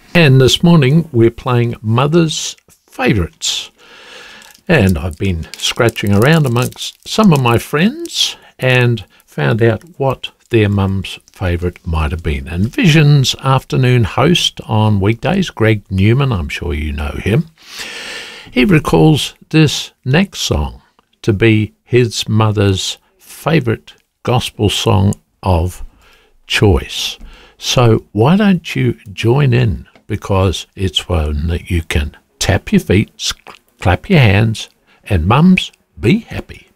And this morning we're playing Mother's Favourites. And I've been scratching around amongst some of my friends and found out what their mum's favourite might have been. And Vision's afternoon host on weekdays, Greg Newman, I'm sure you know him, he recalls this next song to be his mother's favourite gospel song of choice. So why don't you join in, because it's one that you can tap your feet, clap your hands, and mums, be happy.